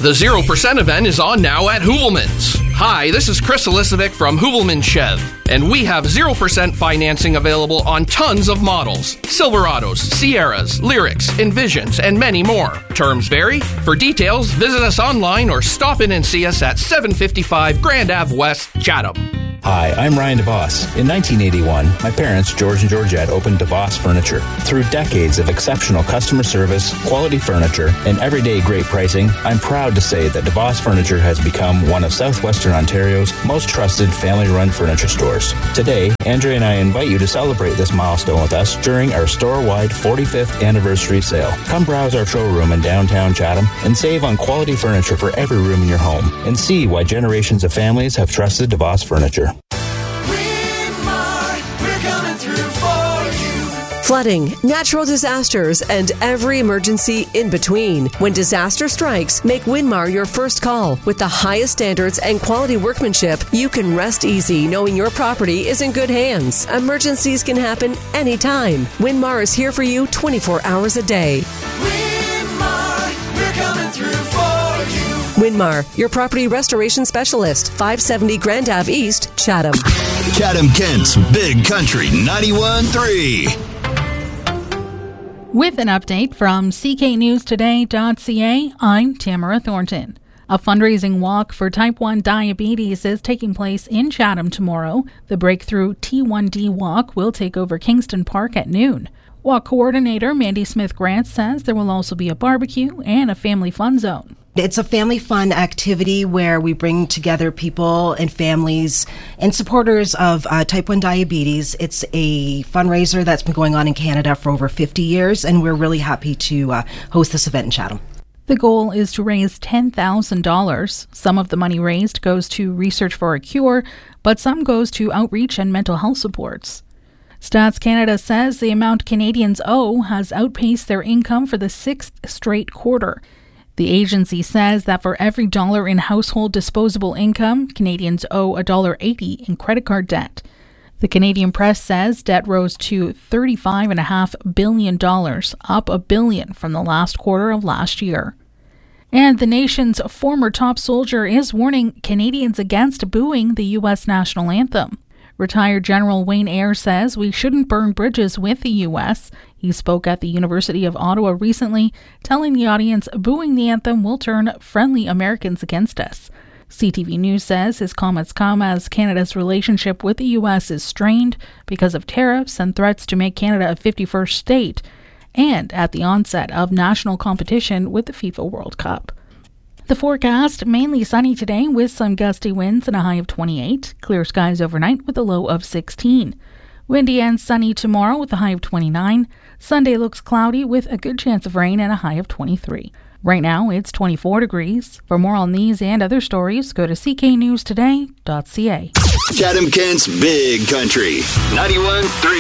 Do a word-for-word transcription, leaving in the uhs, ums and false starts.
The zero percent event is on now at Hoovelman's. Hi, this is Chris Elisovic from Hoovelman Chev, and we have zero percent financing available on tons of models. Silverados, Sierras, Lyrics, Envisions, and many more. Terms vary. For details, visit us online or stop in and see us at seven fifty-five Grand Ave West, Chatham. Hi, I'm Ryan DeVos. In nineteen eighty-one, my parents, George and Georgette, opened DeVos Furniture. Through decades of exceptional customer service, quality furniture, and everyday great pricing, I'm proud to say that DeVos Furniture has become one of southwestern Ontario's most trusted family-run furniture stores. Today, Andrea and I invite you to celebrate this milestone with us during our store-wide forty-fifth anniversary sale. Come browse our showroom in downtown Chatham and save on quality furniture for every room in your home, and see why generations of families have trusted DeVos Furniture. Flooding, natural disasters, and every emergency in between. When disaster strikes, make Winmar your first call. With the highest standards and quality workmanship, you can rest easy knowing your property is in good hands. Emergencies can happen anytime. Winmar is here for you twenty-four hours a day. Winmar, we're coming through for you. Winmar, your property restoration specialist, five seventy Grand Ave East, Chatham. Chatham Kent's Big Country ninety-one point three. With an update from C K News Today dot C A, I'm Tamara Thornton. A fundraising walk for type one diabetes is taking place in Chatham tomorrow. The Breakthrough T one D Walk will take over Kingston Park at noon. Walk coordinator Mandy Smith-Grant says there will also be a barbecue and a family fun zone. It's a family fun activity where we bring together people and families and supporters of uh, type one diabetes. It's a fundraiser that's been going on in Canada for over fifty years, and we're really happy to uh, host this event in Chatham. The goal is to raise ten thousand dollars. Some of the money raised goes to research for a cure, but some goes to outreach and mental health supports. Stats Canada says the amount Canadians owe has outpaced their income for the sixth straight quarter. The agency says that for every dollar in household disposable income, Canadians owe one dollar eighty in credit card debt. The Canadian Press says debt rose to thirty-five point five billion dollars, up a billion from the last quarter of last year. And the nation's former top soldier is warning Canadians against booing the U S national anthem. Retired General Wayne Eyre says we shouldn't burn bridges with the U S. He spoke at the University of Ottawa recently, telling the audience booing the anthem will turn friendly Americans against us. C T V News says his comments come as Canada's relationship with the U S is strained because of tariffs and threats to make Canada a fifty-first state, and at the onset of national competition with the FIFA World Cup. The forecast, mainly sunny today with some gusty winds and a high of twenty-eight. Clear skies overnight with a low of sixteen. Windy and sunny tomorrow with a high of twenty-nine. Sunday looks cloudy with a good chance of rain and a high of twenty-three. Right now it's twenty-four degrees. For more on these and other stories, go to C K News Today dot C A. Chatham Kent's Big Country ninety-one point three.